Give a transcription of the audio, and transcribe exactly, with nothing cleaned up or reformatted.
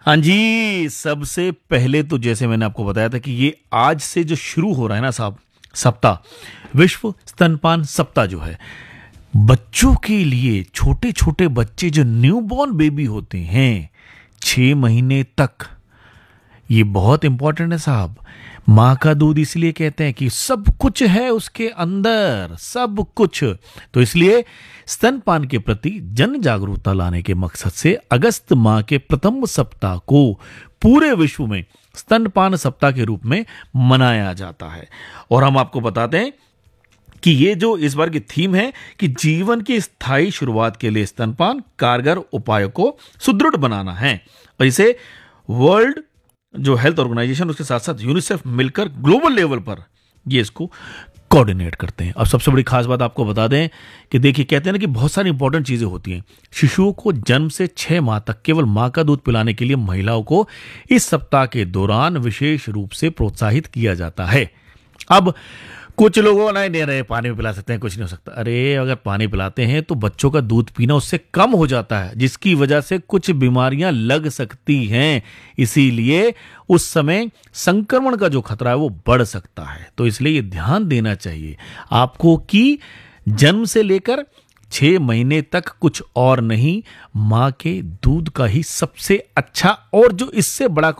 हाँ जी, सबसे पहले तो जैसे मैंने आपको बताया था कि ये आज से जो शुरू हो रहा है ना साहब सप्ताह, विश्व स्तनपान सप्ताह जो है, बच्चों के लिए छोटे-छोटे बच्चे जो न्यूबॉर्न बेबी होते हैं, छह महीने तक, ये बहुत इंपॉर्टेंट है साहब। माँ का दूध इसलिए कहते हैं कि सब कुछ है उसके अंदर, सब कुछ। तो इसलिए स्तनपान के प्रति जन जागरूकता लाने के मकसद से अगस्त माह के प्रथम सप्ताह को पूरे विश्व में स्तनपान सप्ताह के रूप में मनाया जाता है। और हम आपको बताते हैं कि ये जो इस बार की थीम है कि जीवन की स्थायी शुरुआत के लिए स्तनपान कारगर उपायों को सुदृढ़ बनाना है। और इसे वर्ल्ड जो हेल्थ ऑर्गेनाइजेशन उसके साथ साथ यूनिसेफ मिलकर ग्लोबल लेवल पर ये इसको कोऑर्डिनेट करते हैं। अब सबसे बड़ी खास बात आपको बता दें कि देखिए, कहते हैं ना कि बहुत सारी इंपॉर्टेंट चीजें होती हैं। शिशुओं को जन्म से छह माह तक केवल मां का दूध पिलाने के लिए महिलाओं को इस सप्ताह के दौरान विशेष रूप से प्रोत्साहित किया जाता है। अब कुछ लोगों नहीं दे रहे पानी में पिला सकते हैं, कुछ नहीं हो सकता। अरे अगर पानी पिलाते हैं तो बच्चों का दूध पीना उससे कम हो जाता है, जिसकी वजह से कुछ बीमारियां लग सकती हैं। इसीलिए उस समय संक्रमण का जो खतरा है वो बढ़ सकता है। तो इसलिए ये ध्यान देना चाहिए आपको कि जन्म से लेकर छह महीने तक कुछ और नहीं, मां के दूध का ही सबसे अच्छा और जो इससे बड़ा